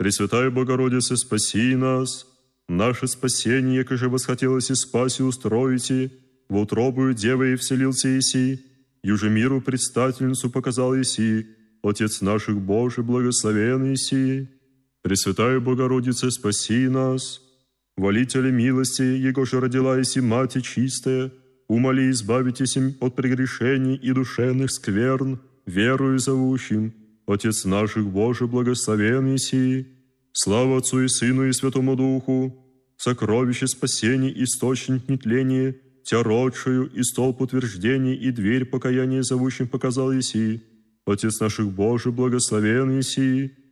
Пресвятая Богородице, спаси нас. Наше спасение, как же восхотелось и спаси устроите, в утробую Девы и вселился Иси, юже миру предстательницу показал Иси, Отец наших Божий, благословен Иси. Пресвятая Богородице, спаси нас. Волителя милости, Его же родила Иси, Мати чистая, умоли избавитесь им от прегрешений и душевных скверн, верою зовущим, Отец наших Божий, благословен Иси. Слава Отцу и Сыну и Святому Духу, сокровище спасений, источник нетления, Тя родшую и столб утверждений и дверь покаяния зовущим показал Иси. Отец наших Божий, благословен Иси.